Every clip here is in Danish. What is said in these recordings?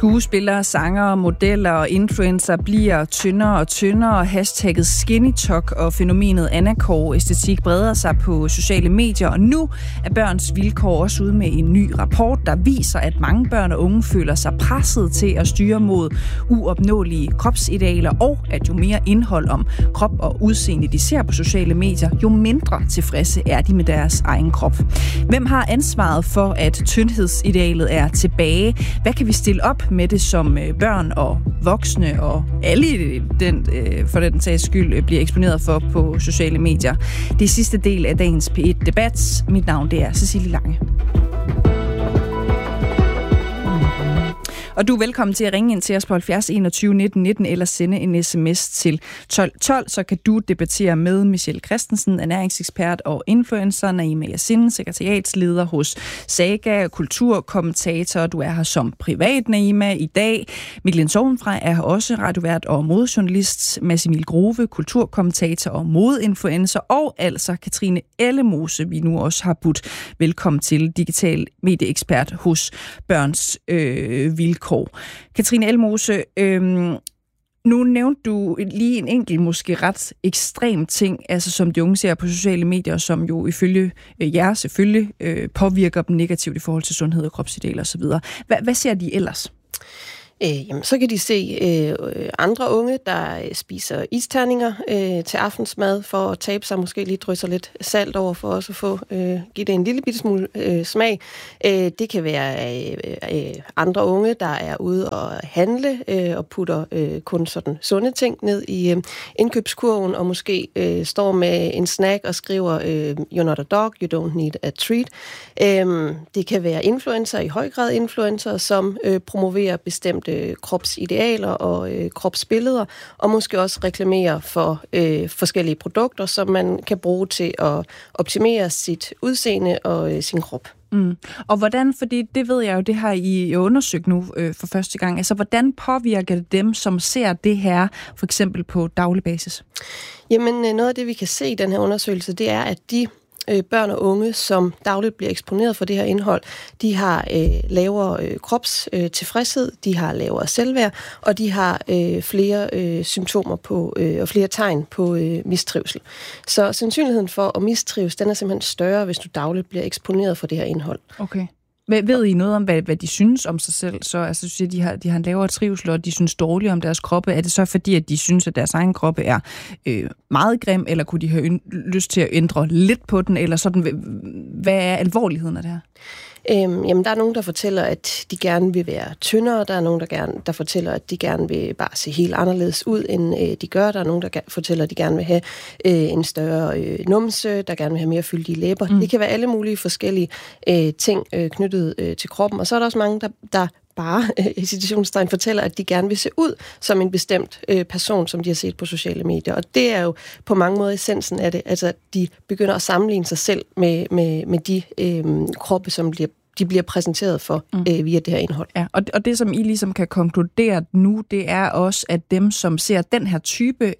Skuespillere, sangere, modeller og influencer bliver tyndere og tyndere, og hashtagget skinnytalk og fænomenet anacore-æstetik breder sig på sociale medier, og nu er Børns Vilkår også ude med en ny rapport, der viser, at mange børn og unge føler sig presset til at styre mod uopnåelige kropsidealer, og at jo mere indhold om krop og udseende de ser på sociale medier, jo mindre tilfredse er de med deres egen krop. Hvem har ansvaret for, at tyndhedsidealet er tilbage? Hvad kan vi stille op med det, som børn og voksne og alle for den sags skyld bliver eksponeret for på sociale medier? Det er sidste del af dagens P1-debat. Mit navn det er Cecilie Lange. Og du er velkommen til at ringe ind til os på 70 21 19 19 eller sende en sms til 12 12, så kan du debattere med Michelle Christensen, ernæringsekspert og influencer, Naima Yasin, sekretariatsleder hos Saga, kulturkommentator. Du er her som privat, Naima, i dag. Mikkel Sovenfrej er her også, radiovært og modejournalist. Mads Emil Grove, kulturkommentator og modeinfluencer. Og altså Katrine Ellemose, vi nu også har budt velkommen til, digital medieekspert hos Børns Vilkår. Katrine Elmose, nu nævnte du lige en enkelt, måske ret ekstrem ting, altså som de unge ser på sociale medier, som jo ifølge jer selvfølgelig påvirker dem negativt i forhold til sundhed og kropsidealer osv. Hvad ser de ellers? Jamen, så kan de se andre unge, der spiser isterninger til aftensmad for at tabe sig, måske lige drysser lidt salt over for også at få give det en lille bitte smule smag. Det kan være andre unge, der er ude og handle og putter kun sådan sunde ting ned i indkøbskurven, og måske står med en snack og skriver "You're not a dog, you don't need a treat". Det kan være influencer, i høj grad influencer, som promoverer bestemte kropsidealer og kropsbilleder, og måske også reklamerer for forskellige produkter, som man kan bruge til at optimere sit udseende og sin krop. Og hvordan, fordi det ved jeg jo, det har I undersøgt nu for første gang, altså hvordan påvirker det dem, som ser det her, for eksempel på daglig basis? Jamen noget af det, vi kan se i den her undersøgelse, det er, at de børn og unge, som dagligt bliver eksponeret for det her indhold, de har lavere kropstilfredshed, de har lavere selvværd, og de har flere symptomer på og flere tegn på mistrivsel. Så sandsynligheden for at mistrives, den er simpelthen større, hvis du dagligt bliver eksponeret for det her indhold. Okay. Ved I noget om, hvad de synes om sig selv? Så altså, du siger, de har en lavere trivsel, og de synes dårligt om deres kroppe. Er det så fordi, at de synes, at deres egen kroppe er meget grim, eller kunne de have lyst til at ændre lidt på den, eller sådan? Hvad er alvorligheden af det her? Jamen, der er nogen, der fortæller, at de gerne vil være tyndere. Der er nogen, der fortæller, at de gerne vil bare se helt anderledes ud, end de gør. Der er nogen, der fortæller, at de gerne vil have en større numse, der gerne vil have mere fyldige læber. Det kan være alle mulige forskellige ting knyttet til kroppen. Og så er der også mange, der bare i citationstegn fortæller, at de gerne vil se ud som en bestemt person, som de har set på sociale medier. Og det er jo på mange måder essensen af det. Altså, de begynder at sammenligne sig selv med de kroppe, som de bliver præsenteret for via det her indhold. Ja, og det, som I ligesom kan konkludere nu, det er også, at dem, som ser den her type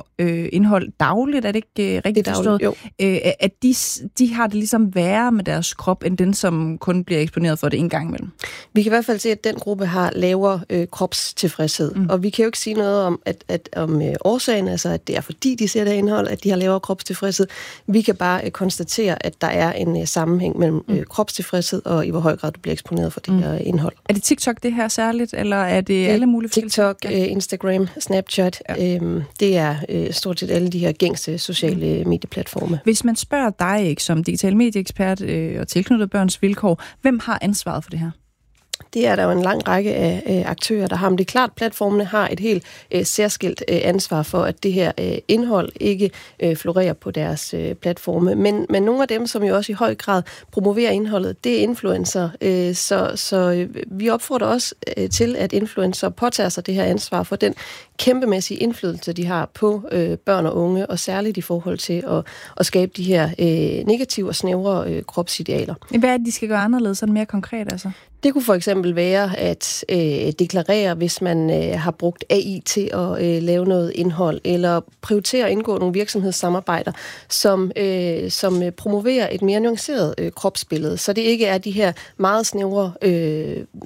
indhold dagligt, er det ikke rigtigt forstået? At de har det ligesom værre med deres krop, end den, som kun bliver eksponeret for det en gang imellem. Vi kan i hvert fald se, at den gruppe har lavere kropstilfredshed. Og vi kan jo ikke sige noget om, om årsagen, altså at det er fordi, de ser det her indhold, at de har lavere kropstilfredshed. Vi kan bare konstatere, at der er en sammenhæng mellem kropstilfredshed og i hvor høj grad du bliver eksponeret for det her indhold. Er det TikTok det her særligt, eller er det alle mulige TikTok, Instagram, Snapchat, det er stort set alle de her gængse sociale medieplatforme. Hvis man spørger dig ikke som digital medieekspert og tilknyttet Børns Vilkår, hvem har ansvaret for det her? Det er der jo en lang række af aktører, der har. Men det er klart, at platformene har et helt særskilt ansvar for, at det her indhold ikke florerer på deres platforme. Men nogle af dem, som jo også i høj grad promoverer indholdet, det er influencer. Så vi opfordrer også til, at influencer påtager sig det her ansvar for den kæmpemæssige indflydelse, de har på børn og unge, og særligt i forhold til at skabe de her negative og snævre kropsidealer. Hvad er det, de skal gøre anderledes, sådan mere konkret altså? Det kunne for eksempel være at deklarere, hvis man har brugt AI til at lave noget indhold, eller prioritere at indgå nogle virksomhedssamarbejder, som promoverer et mere nuanceret kropsbillede, så det ikke er de her meget snævre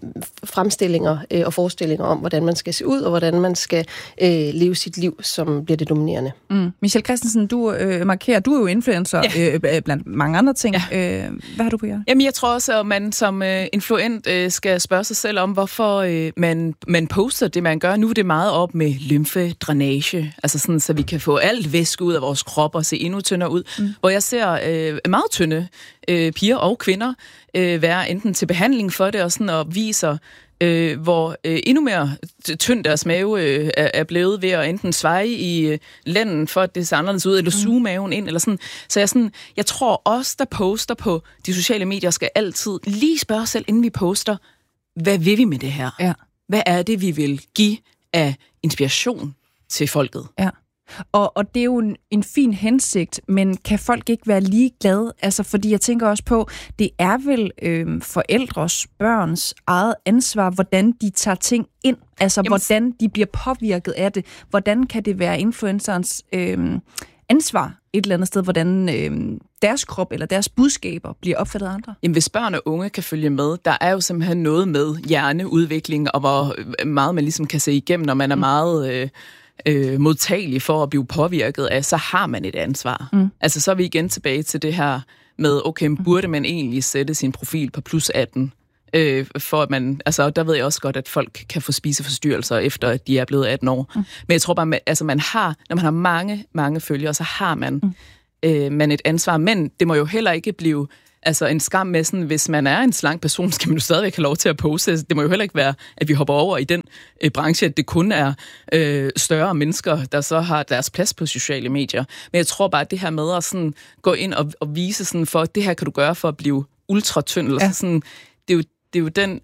fremstillinger og forestillinger om, hvordan man skal se ud, og hvordan man skal leve sit liv, som bliver det dominerende. Michelle Christensen, du er jo influencer blandt mange andre ting. Ja. Hvad har du på hjertet? Jamen, jeg tror også, at man som influent skal spørge sig selv om, hvorfor man poster det, man gør. Nu er det meget op med lymfedrænage, altså sådan, så vi kan få alt væske ud af vores krop og se endnu tyndere ud. Hvor jeg ser meget tynde piger og kvinder være enten til behandling for det, og sådan og viser, hvor endnu mere tynd deres mave er blevet ved at enten sveje i lænden, for at det ser anderledes ud, eller suge maven ind, eller sådan. Så jeg tror også, der poster på de sociale medier, skal altid lige spørge os selv, inden vi poster, hvad vil vi med det her? Ja. Hvad er det, vi vil give af inspiration til folket? Ja. Og det er jo en fin hensigt, men kan folk ikke være ligeglade? Altså, fordi jeg tænker også på, det er vel forældres, børns eget ansvar, hvordan de tager ting ind. Altså, hvordan de bliver påvirket af det. Hvordan kan det være influencerens ansvar et eller andet sted, hvordan deres krop eller deres budskaber bliver opfattet af andre? Jamen, hvis børn og unge kan følge med, der er jo simpelthen noget med hjerneudvikling, og hvor meget man ligesom kan se igennem, når man er meget modtagelig for at blive påvirket af, så har man et ansvar. Altså, så er vi igen tilbage til det her med, okay, burde man egentlig sætte sin profil på plus 18? For at man, altså, der ved jeg også godt, at folk kan få spiseforstyrrelser, efter at de er blevet 18 år. Men jeg tror bare, altså, man har, når man har mange følgere, så har man et ansvar. Men det må jo heller ikke blive altså en skam med sådan, hvis man er en slank person, skal man jo stadigvæk have lov til at pose. Det må jo heller ikke være, at vi hopper over i den branche, at det kun er større mennesker, der så har deres plads på sociale medier. Men jeg tror bare, at det her med at sådan gå ind og vise sådan, for det her kan du gøre for at blive ultratynd, eller sådan, det er jo den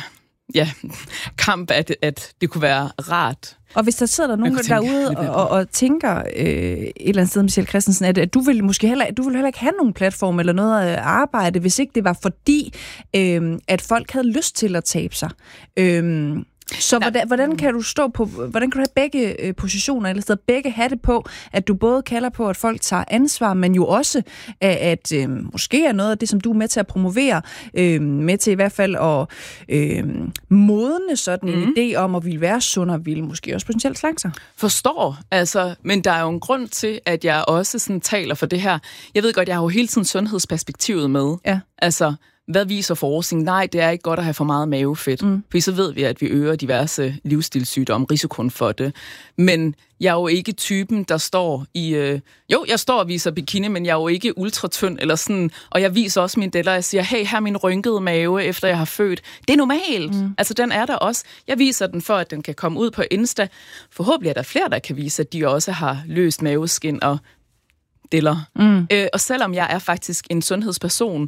kamp, at det kunne være rart. Og hvis der sidder der nogen derude og tænker et eller andet sted, Michelle Christensen, at du vil måske heller ikke have nogen platform eller noget at arbejde, hvis ikke det var fordi, at folk havde lyst til at tabe sig. Så hvordan kan du hvordan kan du have begge positioner, eller begge hatte på, at du både kalder på, at folk tager ansvar, men jo også, at måske er noget af det, som du er med til at promovere, med til i hvert fald at modne sådan en idé om at ville være sund og ville måske også potentielt slanke sig. Forstår, altså, men der er jo en grund til, at jeg også sådan taler for det her. Jeg ved godt, jeg har jo hele tiden sundhedsperspektivet med. Ja. Altså, hvad viser forskning? Nej, det er ikke godt at have for meget mavefedt. For så ved vi, at vi øger diverse livsstilssygdomme, risikoen for det. Men jeg er jo ikke typen, der står i... jeg står og viser bikini, men jeg er jo ikke ultratynd eller sådan. Og jeg viser også mine deller, og jeg siger, hey, her er min rynkede mave, efter jeg har født. Det er normalt. Altså, den er der også. Jeg viser den for, at den kan komme ud på Insta. Forhåbentlig er der flere, der kan vise, at de også har løst maveskin og deller. Og selvom jeg er faktisk en sundhedsperson,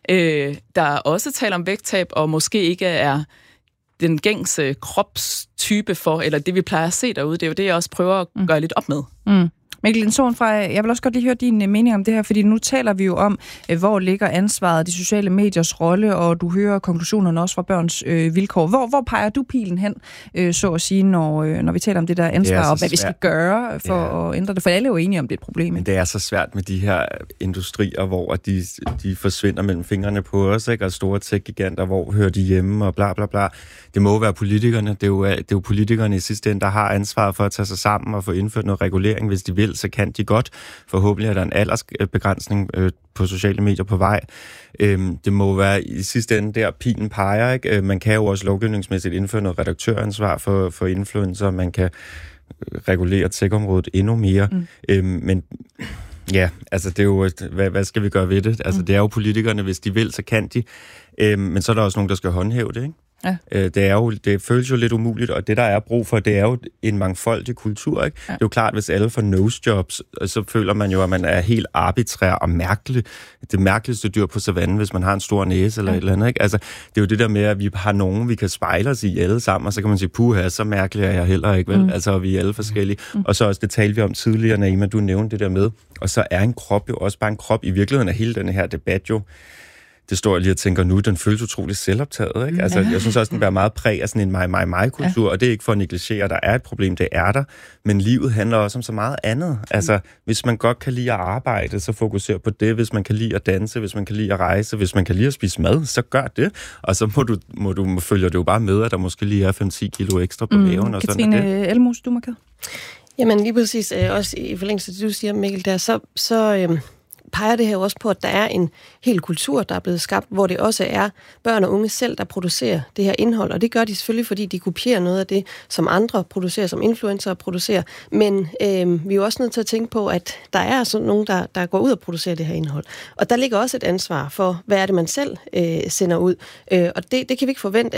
der også taler om vægttab, og måske ikke er den gængse kropstype for, eller det vi plejer at se derude, det er jo det, jeg også prøver at gøre lidt op med. Mikkel Lindsorn fra, jeg vil også godt lige høre din mening om det her, fordi nu taler vi jo om, hvor ligger ansvaret, de sociale mediers rolle, og du hører konklusionerne også fra børns vilkår. Hvor peger du pilen hen, så at sige, når vi taler om det der ansvar, og hvad vi skal gøre for at ændre det? For alle er jo enige om, det er et problem. Men det er så svært med de her industrier, hvor de forsvinder mellem fingrene på os, ikke? Og store tech-giganter, hvor hører de hjemme, og bla bla bla. Det må være politikerne. Det er jo politikerne i sidste ende, der har ansvaret for at tage sig sammen og få indført noget regulering, hvis de vil, så kan de godt. Forhåbentlig er der en aldersbegrænsning på sociale medier på vej. Det må være i sidste ende der pilen peger, ikke? Man kan jo også lovgivningsmæssigt indføre noget redaktøransvar for influencer. Man kan regulere tech-området endnu mere. Men ja, altså det er jo, hvad skal vi gøre ved det? Altså det er jo politikerne, hvis de vil, så kan de. Men så er der også nogen, der skal håndhæve det, ikke? Ja. Det føles jo lidt umuligt, og det, der er brug for, det er jo en mangfoldig kultur, ikke? Ja. Det er jo klart, hvis alle får nose-jobs, så føler man jo, at man er helt arbitrær og mærkelig. Det mærkeligste dyr på savannen, hvis man har en stor næse eller et eller andet, ikke? Altså, det er jo det der med, at vi har nogen, vi kan spejle os i alle sammen, og så kan man sige, puha, så mærkelig er jeg heller ikke, vel? Altså, vi er alle forskellige. Og så også, det talte vi om tidligere, Naima, du nævnte det der med, og så er en krop jo også bare en krop. I virkeligheden er hele den her debat jo, det står jeg lige og tænker nu, den føles utroligt selvoptaget, ikke? Altså, jeg synes også, den bærer meget præg af sådan en mig-kultur, og det er ikke for at negligere, der er et problem, det er der, men livet handler også om så meget andet. Altså, hvis man godt kan lide at arbejde, så fokuser på det. Hvis man kan lide at danse, hvis man kan lide at rejse, hvis man kan lide at spise mad, så gør det. Og så følger det jo bare med, at der måske lige er 5-10 kilo ekstra på maven. Og Katrine sådan det. Elmos, du må kæde. Jamen lige præcis, også i forlængelse af det, du siger, Mikkel, der, så peger det her også på, at der er en hel kultur, der er blevet skabt, hvor det også er børn og unge selv, der producerer det her indhold. Og det gør de selvfølgelig, fordi de kopierer noget af det, som andre producerer, som influencer producerer. Men vi er jo også nødt til at tænke på, at der er sådan nogen, der går ud og producerer det her indhold. Og der ligger også et ansvar for, hvad er det, man selv sender ud. Og det kan vi ikke forvente,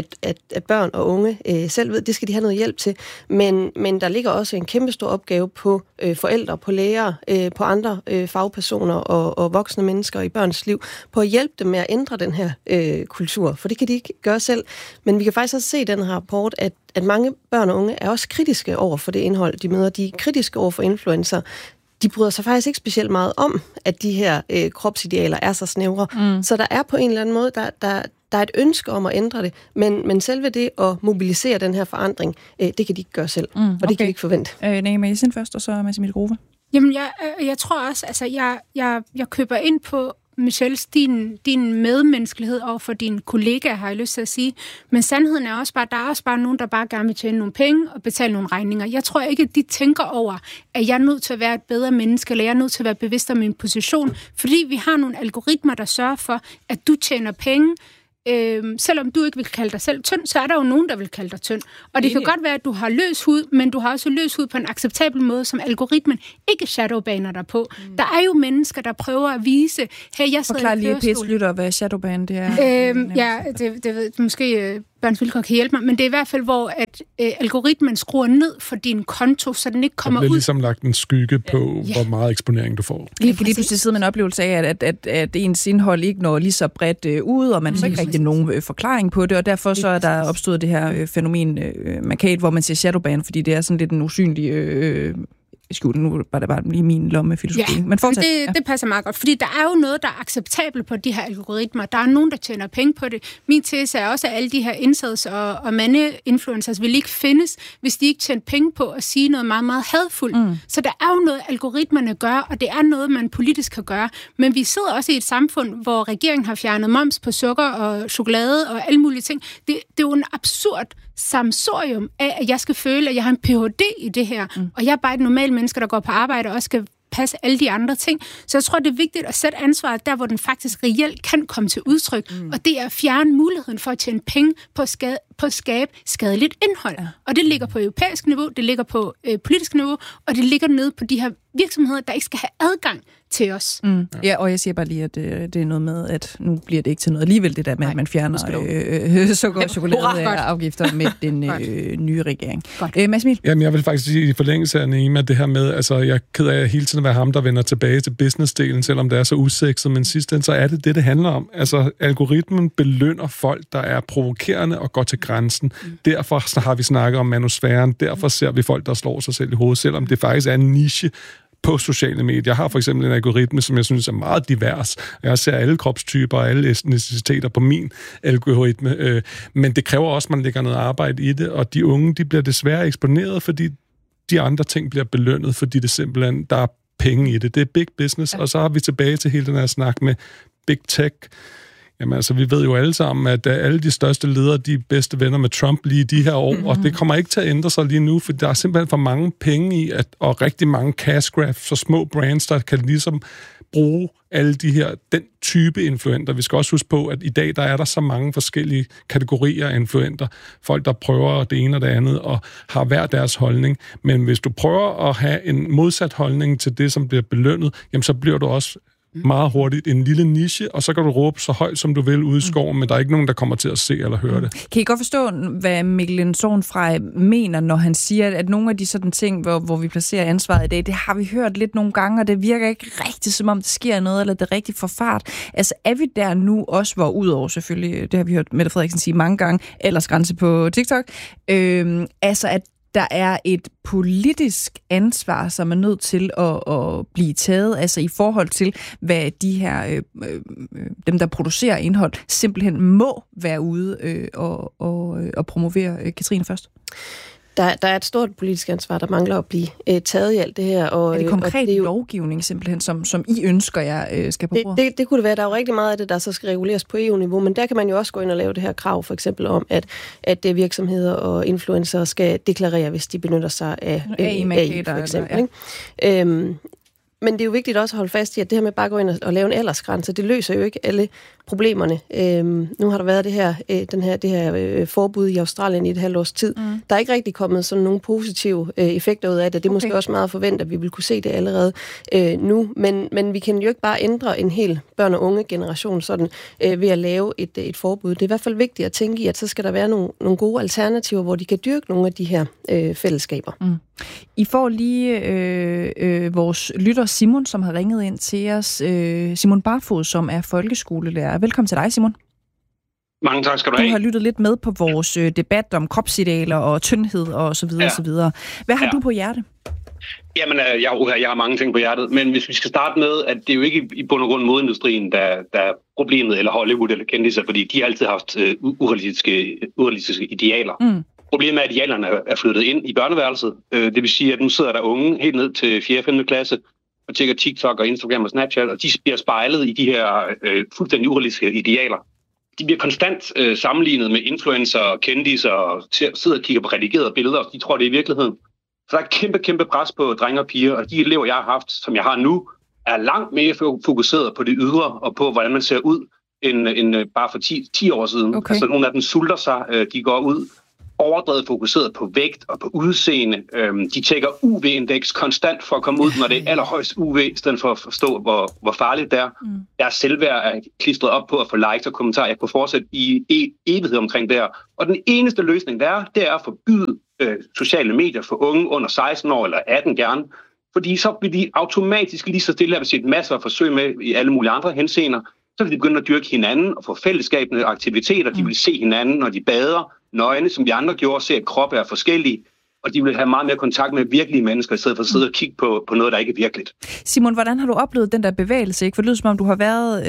at børn og unge selv ved. Det skal de have noget hjælp til. Men der ligger også en kæmpestor opgave på forældre, på lærere, på andre fagpersoner og voksne mennesker i børns liv, på at hjælpe dem med at ændre den her kultur. For det kan de ikke gøre selv. Men vi kan faktisk også se i den her rapport, at mange børn og unge er også kritiske over for det indhold, de møder. De er kritiske over for influencer. De bryder sig faktisk ikke specielt meget om, at de her kropsidealer er så snævre. Så der er på en eller anden måde, der er et ønske om at ændre det, men selve det at mobilisere den her forandring, det kan de ikke gøre selv, og det kan vi ikke forvente. Naima Yasin først, og så Massimil Grove. Jamen, jeg tror også, altså, jeg køber ind på Michelles, din medmenneskelighed over for dine kollegaer, har jeg lyst til at sige. Men sandheden er også bare, der er også bare nogen, der bare gerne vil tjene nogle penge og betale nogle regninger. Jeg tror ikke, at de tænker over, at jeg er nødt til at være et bedre menneske, eller jeg er nødt til at være bevidst om min position, fordi vi har nogle algoritmer, der sørger for, at du tjener penge. Selvom du ikke vil kalde dig selv tynd, så er der jo nogen, der vil kalde dig tynd. Og det kan godt være, at du har løs hud, men du har også løs hud på en acceptabel måde, som algoritmen ikke shadowbaner dig på. Der er jo mennesker, der prøver at vise, hey, jeg sidder i kørestol. Forklar lige PS-lytter, hvad shadowban det er. Ja, det ved måske Børns Vilkår kan hjælpe mig, men det er i hvert fald, hvor at algoritmen skruer ned for din konto, så den ikke kommer ud. Der bliver ligesom lagt en skygge på, hvor meget eksponering du får. Lige pludselig sidder man en oplevelse af, at ens indhold ikke når lige så bredt ud, og man får ikke rigtig nogen forklaring på det, og derfor så er der opstået det her fænomen markat, hvor man siger shadowban, fordi det er sådan lidt en usynlig nu var det bare lige min lommefilosofi. Ja, men det passer meget godt, fordi der er jo noget, der er acceptabelt på de her algoritmer. Der er nogen, der tjener penge på det. Min tese er også, at alle de her indsats og mande-influencers vil ikke findes, hvis de ikke tjener penge på at sige noget meget, meget hadfuldt. Så der er jo noget, algoritmerne gør, og det er noget, man politisk kan gøre. Men vi sidder også i et samfund, hvor regeringen har fjernet moms på sukker og chokolade og alle mulige ting. Det er jo en absurd samsorium af, at jeg skal føle, at jeg har en Ph.D. i det her, og jeg er bare et normalt menneske, der går på arbejde og også skal passe alle de andre ting. Så jeg tror, det er vigtigt at sætte ansvaret der, hvor den faktisk reelt kan komme til udtryk, og det er at fjerne muligheden for at tjene penge på at skabe skadeligt indhold. Ja. Og det ligger på europæisk niveau, det ligger på politisk niveau, og det ligger nede på de her virksomheder, der ikke skal have adgang til os. Ja, og jeg siger bare lige, at det er noget med, at nu bliver det ikke til noget alligevel, det der med, at man fjerner sukker- og chokoladeafgifter med den nye regering. Massimil? Jamen, jeg vil faktisk sige i forlængelse af Naima, det her med, altså jeg er ked af hele tiden at være ham, der vender tilbage til businessdelen, selvom det er så usekset, men sidst så er det handler om. Altså, algoritmen belønner folk, der er provokerende og går til grænsen. Derfor har vi snakket om manusfæren, derfor ser vi folk, der slår sig selv i hovedet, selvom det faktisk er en niche på sociale medier. Jeg har for eksempel en algoritme, som jeg synes er meget divers. Jeg ser alle kropstyper og alle etniciteter på min algoritme. Men det kræver også, at man lægger noget arbejde i det, og de unge, de bliver desværre eksponeret, fordi de andre ting bliver belønnet, fordi det simpelthen, der er penge i det. Det er big business, og så har vi tilbage til hele den her snak med big tech. Jamen altså, vi ved jo alle sammen, at alle de største ledere, de er bedste venner med Trump lige i de her år, og det kommer ikke til at ændre sig lige nu, for der er simpelthen for mange penge i, og rigtig mange cash grabs for små brands, der kan ligesom bruge alle den type influenter. Vi skal også huske på, at i dag, der er der så mange forskellige kategorier af influenter. Folk, der prøver det ene og det andet, og har hver deres holdning. Men hvis du prøver at have en modsat holdning til det, som bliver belønnet, jamen så bliver du også meget hurtigt en lille niche, og så kan du råbe så højt, som du vil ude i skoven, men der er ikke nogen, der kommer til at se eller høre det. Kan I godt forstå, hvad Mikkel Sorgenfrey mener, når han siger, at nogle af de sådan ting, hvor vi placerer ansvaret i dag, det har vi hørt lidt nogle gange, og det virker ikke rigtigt, som om det sker noget, eller det er rigtigt for fart. Altså, er vi der nu også, hvor udover selvfølgelig, det har vi hørt Mette Frederiksen sige mange gange, ellers grænse på TikTok, altså at der er et politisk ansvar, som er nødt til at blive taget, altså i forhold til, hvad de her, dem der producerer indhold, simpelthen må være ude og promovere. Katrine først. Der er et stort politisk ansvar, der mangler at blive taget i alt det her. Og, er det konkret det lovgivning simpelthen, som I ønsker, jeg skal på bordet? Det kunne det være. Der er jo rigtig meget af det, der så skal reguleres på EU-niveau, men der kan man jo også gå ind og lave det her krav, for eksempel om, at virksomheder og influencer skal deklarere, hvis de benytter sig af AI, for eksempel. Ja. Men det er jo vigtigt også at holde fast i, at det her med bare at gå ind og lave en aldersgrænse, det løser jo ikke alle problemerne. Nu har der været det her forbud i Australien i et halvt års tid. Der er ikke rigtig kommet sådan nogle positive effekter ud af det. Det er måske også meget forventet, at vi vil kunne se det allerede nu. Men vi kan jo ikke bare ændre en hel børn- og unge generation sådan ved at lave et forbud. Det er i hvert fald vigtigt at tænke i, at så skal der være nogle gode alternativer, hvor de kan dyrke nogle af de her fællesskaber. I får lige vores lytter Simon, som har ringet ind til os. Simon Barfod, som er folkeskolelærer. Velkommen til dig, Simon. Mange tak skal du have. Du har lyttet lidt med på vores debat om kropsidealer og tyndhed og så videre, og så videre. Hvad har du på hjerte? Jamen, jeg har mange ting på hjertet, men hvis vi skal starte med, at det er jo ikke i bund og grund modeindustrien, der er problemet, eller Hollywood eller kendisser, fordi de har altid haft urealistiske idealer. Problemet er, at idealerne er flyttet ind i børneværelset. Det vil sige, at nu sidder der unge helt ned til 4. og 5. klasse og tjekker TikTok og Instagram og Snapchat, og de bliver spejlet i de her fuldstændig urealistiske idealer. De bliver konstant sammenlignet med influencer og kendisser og sidder og kigger på redigerede billeder, og de tror, det er i virkeligheden. Så der er kæmpe pres på drenge og piger, og de elever, jeg har haft, som jeg har nu, er langt mere fokuseret på det ydre og på, hvordan man ser ud, end bare for 10 år siden. Okay. Altså nogle af dem sulter sig, de går ud overdrevet fokuseret på vægt og på udseende. De tjekker UV-indeks konstant for at komme ud, når det er allerhøjst UV, i stedet for at forstå, hvor farligt det er. Deres selvværd er klistret op på at få likes og kommentarer. Jeg kunne fortsætte i evighed omkring det her. Og den eneste løsning, det er at forbyde sociale medier for unge under 16 år eller 18 gerne. Fordi så vil de automatisk lige så stille have set masser af forsøg med i alle mulige andre henseender. Så vil de begynde at dyrke hinanden og få fællesskabende aktiviteter. De vil se hinanden, når de bader nøgne, som de andre gjorde, se, at kroppe er forskellige, og de vil have meget mere kontakt med virkelige mennesker, i stedet for at sidde og kigge på noget, der ikke er virkeligt. Simon, hvordan har du oplevet den der bevægelse? Ikke? For det lyder som om, du har været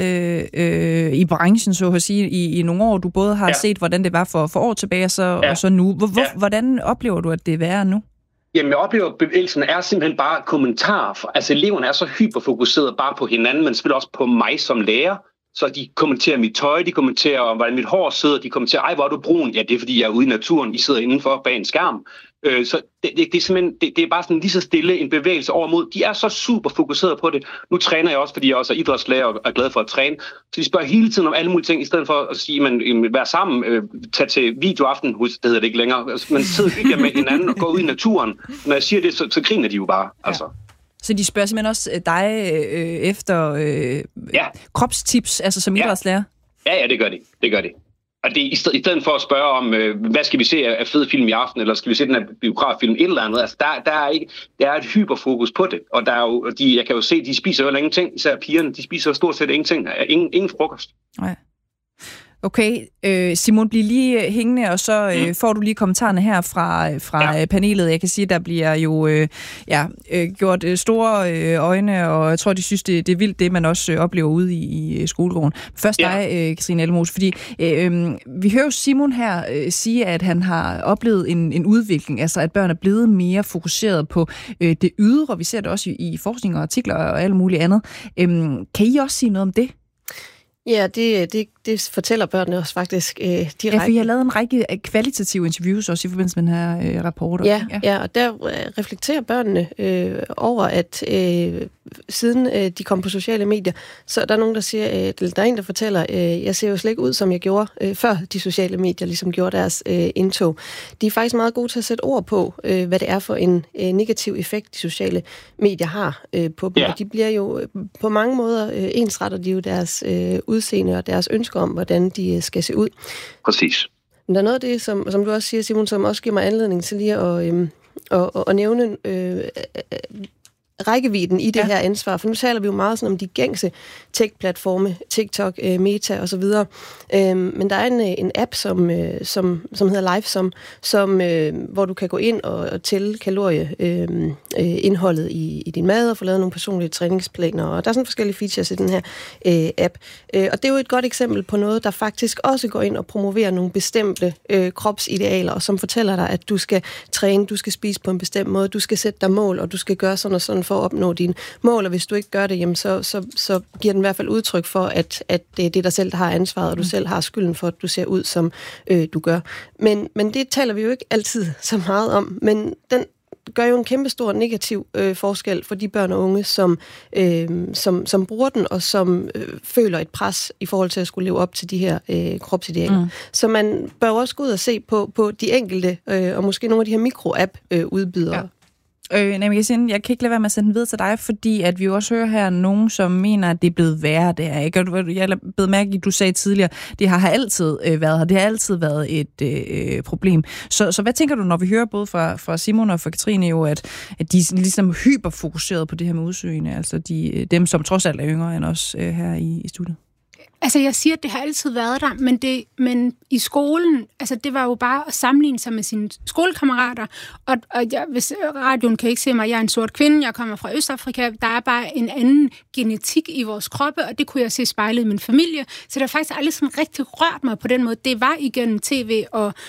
i branchen, så at sige, i nogle år. Du både har set, hvordan det var for år tilbage, og så nu. Hvordan oplever du, at det er værre nu? Jamen, jeg oplever, at bevægelsen er simpelthen bare kommentarer. Altså, eleverne er så hyperfokuseret bare på hinanden, men selvfølgelig også på mig som lærer. Så de kommenterer mit tøj, de kommenterer om, hvordan mit hår sidder, de kommenterer, ej, hvor er du brun? Ja, det er, fordi jeg er ude i naturen, I sidder indenfor bag en skærm. Så det er simpelthen, det er bare sådan lige så stille en bevægelse over mod. De er så super fokuseret på det. Nu træner jeg også, fordi jeg også er idrætslærer og er glad for at træne. Så de spørger hele tiden om alle mulige ting, i stedet for at sige, vær sammen, tag til videoaften, det hedder det ikke længere, men sidde og hygge med hinanden og gå ud i naturen. Når jeg siger det, så griner de jo bare, altså. Så de spørger simpelthen også dig efter kropstips, altså som idrætslærer? Ja, det gør de. Og det er i stedet for at spørge om, hvad skal vi se af fed film i aften, eller skal vi se den her biograffilm, et eller andet. Altså, der er et hyperfokus på det. Og der er jo, jeg kan jo se, de spiser jo ingenting, især pigerne, de spiser stort set ingenting, ingen frokost. Nej. Okay, Simon, bliv lige hængende, og så får du lige kommentarerne her fra panelet. Jeg kan sige, der bliver jo gjort store øjne, og jeg tror, de synes, det er vildt, det man også oplever ude i skolegården. Først dig, Katrine Elmos, fordi vi hører jo Simon her sige, at han har oplevet en udvikling, altså at børn er blevet mere fokuseret på det ydre. Vi ser det også i forskning og artikler og alt muligt andet. Kan I også sige noget om det? Ja, det fortæller børnene også faktisk direkte. Ja, for I har lavet en række kvalitative interviews også i forbindelse med den her rapport. Ja, og der reflekterer børnene over, at siden de kom på sociale medier, så der er nogen, der siger, der er en, der fortæller, jeg ser jo slet ikke ud, som jeg gjorde, før de sociale medier ligesom gjorde deres indtog. De er faktisk meget gode til at sætte ord på, hvad det er for en negativ effekt, de sociale medier har på dem. Og de bliver jo på mange måder ensretter de jo deres udseende og deres ønsker om, hvordan de skal se ud. Præcis. Men der er noget af det, som du også siger, Simon, som også giver mig anledning til lige at nævne rækkevidden i det her ansvar, for nu taler vi jo meget sådan om de gængse tech-platforme, TikTok, Meta og så videre. Men der er en app, som hedder Livesom, hvor du kan gå ind og tælle kalorieindholdet i din mad og få lavet nogle personlige træningsplaner, og der er sådan forskellige features i den her app. Og det er jo et godt eksempel på noget, der faktisk også går ind og promoverer nogle bestemte kropsidealer, og som fortæller dig, at du skal træne, du skal spise på en bestemt måde, du skal sætte dig mål, og du skal gøre sådan og sådan for at opnå dine mål, og hvis du ikke gør det, jamen så giver den i hvert fald udtryk for, at det er dig selv, der har ansvaret, og du selv har skylden for, at du ser ud, som du gør. Men det taler vi jo ikke altid så meget om, men den gør jo en kæmpe stor negativ forskel for de børn og unge, som bruger den, og som føler et pres i forhold til at skulle leve op til de her kropsidealer. Så man bør også gå ud og se på de enkelte, og måske nogle af de her mikro-app-udbydere. Ja. Jeg kan ikke lade være med at sende den videre til dig, fordi at vi også hører her nogen, som mener, at det er blevet værre der, ikke? Jeg blev mærke i, du sagde tidligere, det har altid været her, det har altid været et problem. Så hvad tænker du, når vi hører både fra Simon og fra Katrine jo, at de er ligesom hyperfokuseret på det her med udsøgende, altså dem, som trods alt er yngre end os her i studiet? Altså, jeg siger, at det har altid været der, men i skolen, altså, det var jo bare at sammenligne sig med sine skolekammerater, og hvis radioen kan ikke se mig, jeg er en sort kvinde, jeg kommer fra Østafrika, der er bare en anden genetik i vores kroppe, og det kunne jeg se spejlet i min familie, så det har faktisk aldrig sådan rigtig rørt mig på den måde. Det var igennem tv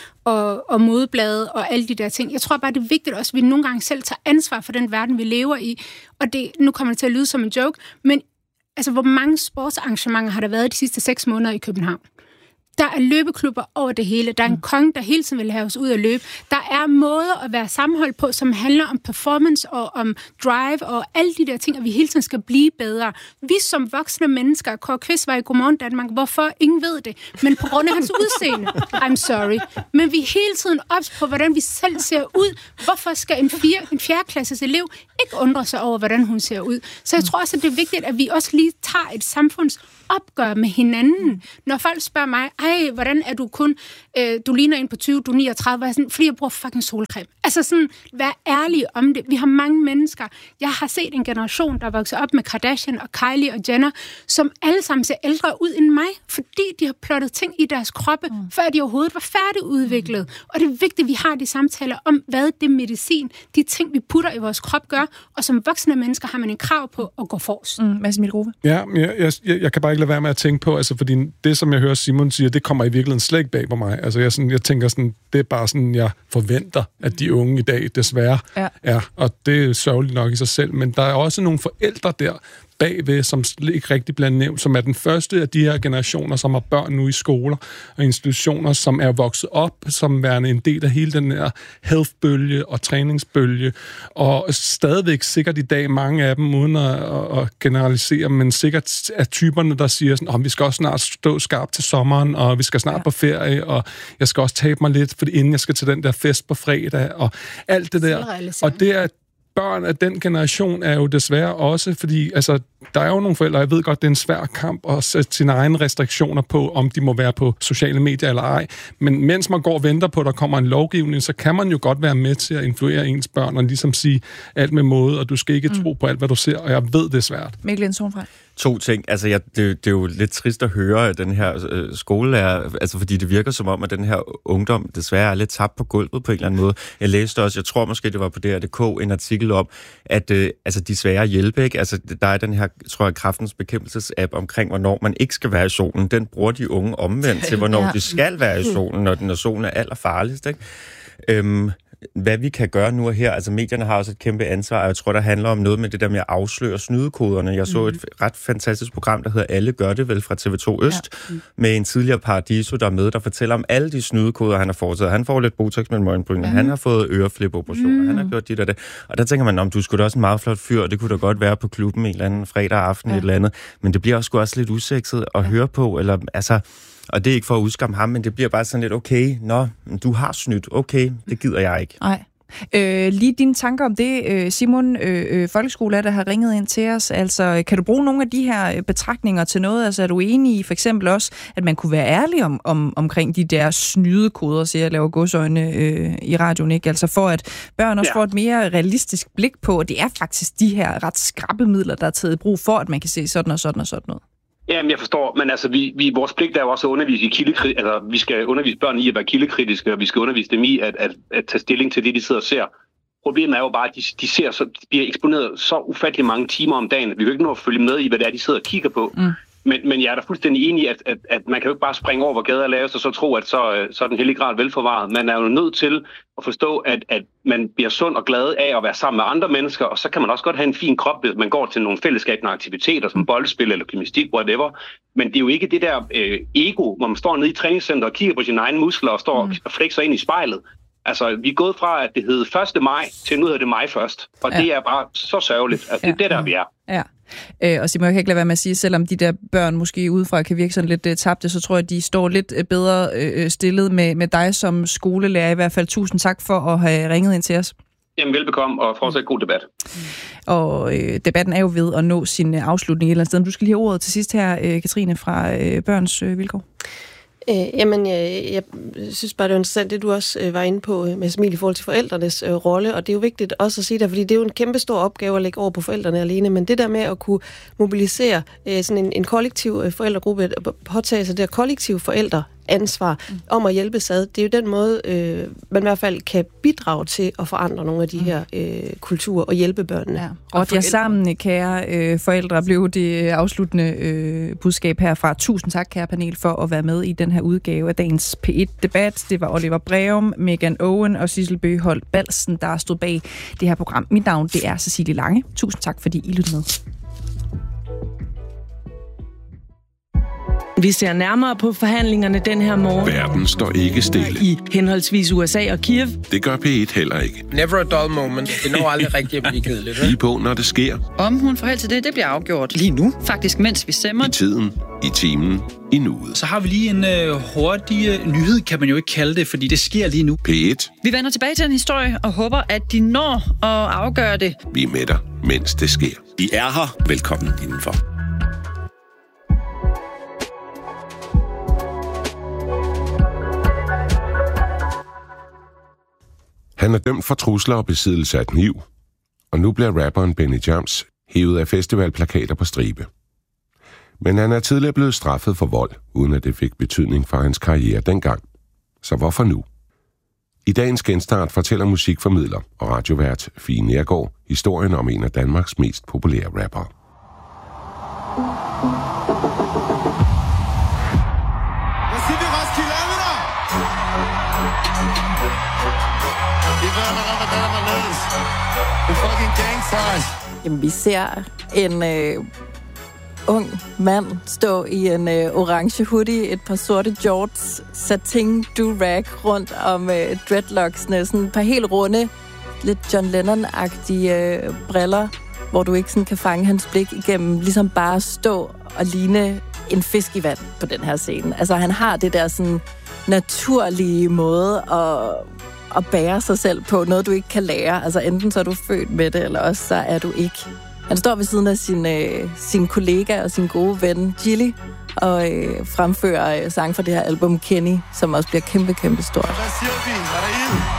og modeblade og alle de der ting. Jeg tror bare, det er vigtigt også, at vi nogle gange selv tager ansvar for den verden, vi lever i, og nu kommer det til at lyde som en joke, men altså, hvor mange sportsarrangementer har der været de sidste 6 måneder i København? Der er løbeklubber over det hele. Der er en konge, der hele tiden vil have os ud at løbe. Der er måder at være sammenholdt på, som handler om performance og om drive og alle de der ting, at vi hele tiden skal blive bedre. Vi som voksne mennesker, Kåre Kvist var i Godmorgen Danmark, hvorfor? Ingen ved det. Men på grund af hans udseende. I'm sorry. Men vi er hele tiden ops på, hvordan vi selv ser ud. Hvorfor skal en 4. klasses elev ikke undre sig over, hvordan hun ser ud? Så jeg tror også, at det er vigtigt, at vi også lige tager et samfundsopgør med hinanden. Når folk spørger mig, hvordan er du kun, du ligner en på 20, du er 39, fordi jeg bruger fucking solcreme. Altså sådan, vær ærlig om det. Vi har mange mennesker. Jeg har set en generation, der vokser op med Kardashian og Kylie og Jenner, som alle sammen ser ældre ud end mig, fordi de har plottet ting i deres kroppe, før de overhovedet var færdigudviklet. Og det er vigtigt, at vi har de samtaler om, hvad det medicin, de ting, vi putter i vores krop gør, og som voksne mennesker har man en krav på at gå forrest. Mads Emil Grove? Ja, jeg kan bare ikke lade være med at tænke på, altså fordi det, som jeg hører Simon siger, det kommer i virkeligheden slet ikke bag på mig. Altså jeg tænker sådan, det er bare sådan, jeg forventer, at de unge i dag desværre er, og det er sørgeligt nok i sig selv, men der er også nogle forældre der bagved, som ikke rigtig bliver nævnt, som er den første af de her generationer, som har børn nu i skoler og institutioner, som er vokset op som værende en del af hele den her health-bølge og træningsbølge, og stadigvæk sikkert i dag mange af dem, uden at generalisere, men sikkert er typerne, der siger sådan, vi skal også snart stå skarpt til sommeren, og vi skal snart på ferie, og jeg skal også tabe mig lidt, fordi inden jeg skal til den der fest på fredag, og alt det der. Og det er børn af den generation er jo desværre også, fordi altså, der er jo nogle forældre, jeg ved godt, det er en svær kamp at sætte sine egne restriktioner på, om de må være på sociale medier eller ej. Men mens man går og venter på, at der kommer en lovgivning, så kan man jo godt være med til at influere ens børn og ligesom sige alt med måde, og du skal ikke tro på alt, hvad du ser, og jeg ved, det er svært. Mikkel Lindstrøm fra. 2 ting. Altså, det er jo lidt trist at høre, at den her skolelærer, altså fordi det virker som om, at den her ungdom desværre er lidt tabt på gulvet på en eller anden måde. Jeg læste også, jeg tror måske, det var på DR.dk, en artikel om, at altså, de svære hjælpe, ikke? Altså, der er den her, tror jeg, Kræftens Bekæmpelses-app omkring, hvornår man ikke skal være i solen. Den bruger de unge omvendt til, hvornår de skal være i solen, når solen er allerfarligst, ikke? Hvad vi kan gøre nu og her, altså medierne har også et kæmpe ansvar, og jeg tror, der handler om noget med det der med at afsløre snydekoderne. Jeg så et ret fantastisk program, der hedder Alle gør det vel fra TV2 Øst, med en tidligere Paradiso, der er med, der fortæller om alle de snydekoder, han har foretaget. Han får lidt botox med møgenbrynene, han har fået øreflip-operationer, han har gjort dit og det. Og der tænker man, du skulle da også en meget flot fyr, og det kunne da godt være på klubben en eller anden fredag aften et eller andet, men det bliver også lidt usekset at høre på, eller altså. Og det er ikke for at udskamme ham, men det bliver bare sådan lidt, okay, du har snydt, okay, det gider jeg ikke. Nej. Lige dine tanker om det, Simon, folkeskolelærer, der har ringet ind til os. Altså, kan du bruge nogle af de her betragtninger til noget? Altså, er du enig i for eksempel også, at man kunne være ærlig omkring de der snydekoder, siger jeg laver godsøjne i radioen, ikke? Altså, for at børn også får et mere realistisk blik på, at det er faktisk de her ret skrappe midler, der er taget i brug for, at man kan se sådan og sådan og sådan noget. Jamen, jeg forstår, men altså, vores pligt er jo også at undervise i kildekritik, altså, vi skal undervise børn i at være kildekritiske, og vi skal undervise dem i at tage stilling til det, de sidder og ser. Problemet er jo bare, at de bliver eksponeret så ufattelig mange timer om dagen, at vi kan ikke nå at følge med i, hvad det er, de sidder og kigger på. Men jeg er da fuldstændig enig i, at man kan jo ikke bare springe over, hvor gader laves, og så tro, at så er den hellige grad velforvaret. Man er jo nødt til at forstå, at man bliver sund og glad af at være sammen med andre mennesker, og så kan man også godt have en fin krop, hvis man går til nogle fællesskabende aktiviteter, som boldspil eller gymnastik, whatever. Men det er jo ikke det der ego, hvor man står nede i træningscenter og kigger på sine egne muskler og står og flexer ind i spejlet. Altså, vi er gået fra, at det hed 1. maj, til nu hedder det maj først. Og det er bare så sørgeligt. Altså, det er det, der vi er. Ja. Og Simon, jeg kan ikke lade være med at sige, selvom de der børn måske udefra kan virke sådan lidt tabte, så tror jeg, at de står lidt bedre stillet med dig som skolelærer. I hvert fald 1000 tak for at have ringet ind til os. Jamen, velbekomme, og fortsat god debat. Og debatten er jo ved at nå sin afslutning et eller andet sted. Du skal lige have ordet til sidst her, Katrine, fra Børns Vilkår. Jeg synes bare, det er interessant, det du også var inde på med Smil i forhold til forældrenes rolle, og det er jo vigtigt også at sige der, fordi det er jo en kæmpe stor opgave at lægge over på forældrene alene, men det der med at kunne mobilisere sådan en kollektiv forældregruppe, påtage sig det kollektive forældreansvar om at hjælpe sad, det er jo den måde, man i hvert fald kan bidrage til at forandre nogle af de her kulturer og hjælpe børnene. Ja. Og jer sammen, kære forældre, blev det afsluttende budskab herfra. 1000 tak, kære panel, for at være med i den her udgave af dagens P1-debat. Det var Oliver Breum, Megan Owen og Sissel Bøgeholt Balsen, der stod bag det her program. Mit navn, det er Cecilie Lange. 1000 tak, fordi I lyttede med. Vi ser nærmere på forhandlingerne den her morgen. Verden står ikke stille. I henholdsvis USA og Kiev. Det gør P1 heller ikke. Never a dull moment. Det når aldrig rigtig at blive kedeligt. Lige på, når det sker. Om hun får held til det bliver afgjort. Lige nu? Faktisk, mens vi stemmer. I tiden, i timen, i nuet. Så har vi lige en hurtig nyhed, kan man jo ikke kalde det, fordi det sker lige nu. P1. Vi vender tilbage til en historie og håber, at de når at afgøre det. Vi er med dig, mens det sker. I er her. Velkommen indenfor. Han er dømt for trusler og besiddelse af kniv, og nu bliver rapperen Benny Jams hævet af festivalplakater på stribe. Men han er tidligere blevet straffet for vold, uden at det fik betydning for hans karriere dengang. Så hvorfor nu? I dagens genstart fortæller musikformidler og radiovært Fie Neergaard historien om en af Danmarks mest populære rappere. Jamen, vi ser en ung mand stå i en orange hoodie, et par sorte jorts, satin do-rag rundt om dreadlocksene, sådan et par helt runde, lidt John Lennon-agtige briller, hvor du ikke sådan kan fange hans blik igennem, ligesom bare stå og ligne en fisk i vand på den her scene. Altså, han har det der sådan naturlige måde at bære sig selv på, noget du ikke kan lære. Altså enten så er du født med det, eller også så er du ikke. Han står ved siden af sin kollega og sin gode ven Gilly, og fremfører sang fra det her album Kenny, som også bliver kæmpe, kæmpe stort. Hvad siger vi? Er der ild?